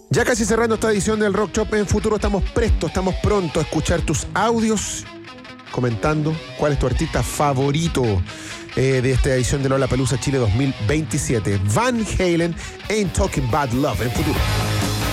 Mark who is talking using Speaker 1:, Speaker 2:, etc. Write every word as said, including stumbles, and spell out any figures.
Speaker 1: Ya casi cerrando esta edición del Rock Shop, en futuro estamos prestos, estamos prontos a escuchar tus audios comentando cuál es tu artista favorito eh, de esta edición de Lollapalooza Chile dos mil veintisiete. Van Halen, Ain't Talking Bad Love, en futuro.